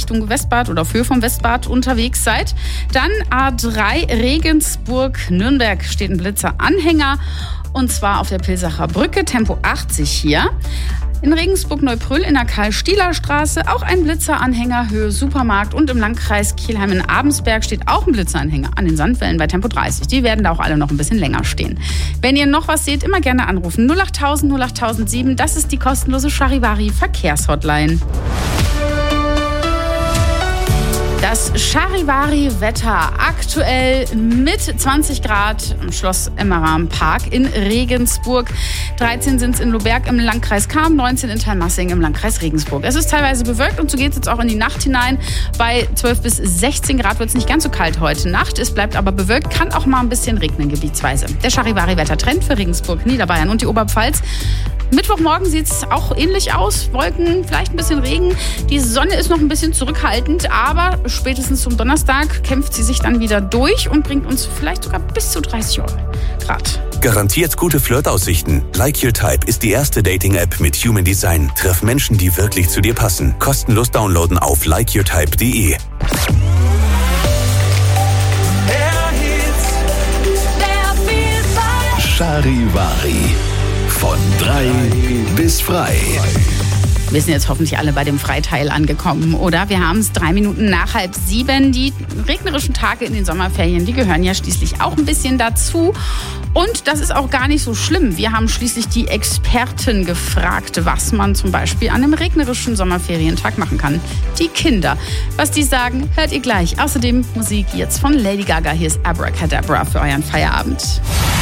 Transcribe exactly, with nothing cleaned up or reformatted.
Richtung Westbad oder für vom Westbad unterwegs seid. Dann A drei Regensburg-Nürnberg steht ein Blitzeranhänger. Und zwar auf der Pilsacher Brücke, Tempo achtzig hier. In Regensburg-Neubrüll in der Karl-Stieler-Straße auch ein Blitzeranhänger, Höhe Supermarkt. Und im Landkreis Kelheim in Abensberg steht auch ein Blitzeranhänger an den Sandwellen bei Tempo dreißig. Die werden da auch alle noch ein bisschen länger stehen. Wenn ihr noch was seht, immer gerne anrufen. null achttausend null achttausendsieben, das ist die kostenlose Charivari-Verkehrshotline. Das Charivari-Wetter aktuell mit zwanzig Grad im Schloss Emmeram Park in Regensburg. dreizehn sind es in Lohberg im Landkreis Cham, neunzehn in Talmassing im Landkreis Regensburg. Es ist teilweise bewölkt und so geht es jetzt auch in die Nacht hinein. Bei zwölf bis sechzehn Grad wird es nicht ganz so kalt heute Nacht. Es bleibt aber bewölkt, kann auch mal ein bisschen regnen gebietsweise. Der Charivari-Wettertrend für Regensburg, Niederbayern und die Oberpfalz. Mittwochmorgen sieht es auch ähnlich aus. Wolken, vielleicht ein bisschen Regen. Die Sonne ist noch ein bisschen zurückhaltend, aber spätestens zum Donnerstag kämpft sie sich dann wieder durch und bringt uns vielleicht sogar bis zu dreißig Grad. Garantiert gute Flirtaussichten. Like Your Type ist die erste Dating-App mit Human Design. Treff Menschen, die wirklich zu dir passen. Kostenlos downloaden auf like your type punkt de. Charivari. Von drei bis frei. Wir sind jetzt hoffentlich alle bei dem Freiteil angekommen, oder? Wir haben es drei Minuten nach halb sieben. Die regnerischen Tage in den Sommerferien, die gehören ja schließlich auch ein bisschen dazu. Und das ist auch gar nicht so schlimm. Wir haben schließlich die Experten gefragt, was man zum Beispiel an einem regnerischen Sommerferientag machen kann. Die Kinder. Was die sagen, hört ihr gleich. Außerdem Musik jetzt von Lady Gaga. Hier ist Abracadabra für euren Feierabend.